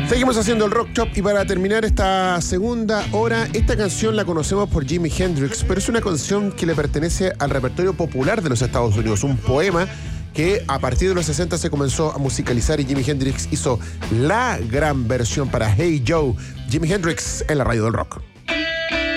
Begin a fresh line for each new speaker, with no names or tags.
Seguimos haciendo el Rock Shop y para terminar esta segunda hora, esta canción la conocemos por Jimi Hendrix, pero es una canción que le pertenece al repertorio popular de los Estados Unidos, un poema que a partir de los 60 se comenzó a musicalizar y Jimi Hendrix hizo la gran versión para Hey Joe. Jimi Hendrix en la radio del rock.